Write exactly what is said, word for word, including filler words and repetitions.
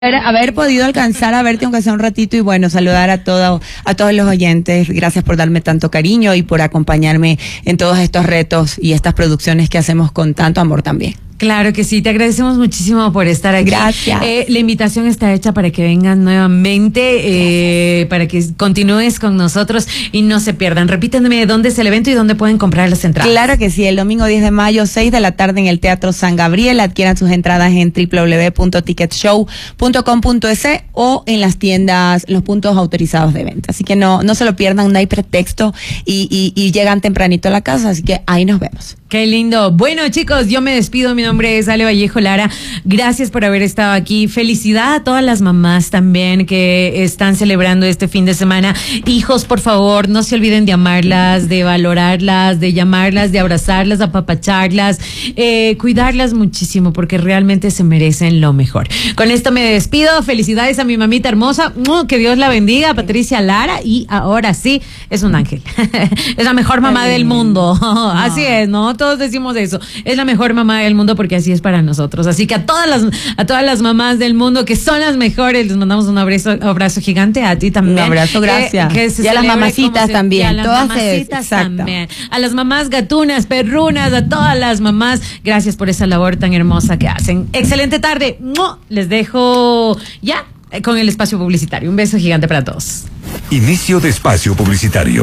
haber podido alcanzar a verte aunque sea un ratito y bueno, saludar a todo, a todos los oyentes. Gracias por darme tanto cariño y por acompañarme en todos estos retos y estas producciones que hacemos con tanto amor también. Claro que sí, te agradecemos muchísimo por estar aquí. Gracias. Eh, la invitación está hecha para que vengan nuevamente, eh, para que continúes con nosotros y no se pierdan. Repítanme dónde es el evento y dónde pueden comprar las entradas. Claro que sí, el domingo diez de mayo, seis de la tarde en el Teatro San Gabriel. Adquieran sus entradas en doble u doble u doble u punto ticket show punto com punto es o en las tiendas, los puntos autorizados de venta. Así que no, no se lo pierdan, no hay pretexto y, y, y llegan tempranito a la casa, así que ahí nos vemos. Qué lindo. Bueno, chicos, yo me despido. Mi nombre es Ale Vallejo Lara. Gracias por haber estado aquí. Felicidad a todas las mamás también que están celebrando este fin de semana. Hijos, por favor, no se olviden de amarlas, de valorarlas, de llamarlas, de abrazarlas, de apapacharlas, eh, cuidarlas muchísimo porque realmente se merecen lo mejor. Con esto me despido. Felicidades a mi mamita hermosa. Que Dios la bendiga, Patricia Lara. Y ahora sí, es un ángel. Es la mejor mamá del mundo. Así es, ¿no? Todos decimos eso. Es la mejor mamá del mundo porque así es para nosotros. Así que a todas las a todas las mamás del mundo que son las mejores, les mandamos un abrazo, abrazo gigante. A ti también. Un abrazo, gracias. Que, que y a las mamacitas se, también. A las todas mamacitas es, también. A las mamás gatunas, perrunas, a todas las mamás. Gracias por esa labor tan hermosa que hacen. Excelente tarde. Les dejo ya con el espacio publicitario. Un beso gigante para todos. Inicio de espacio publicitario.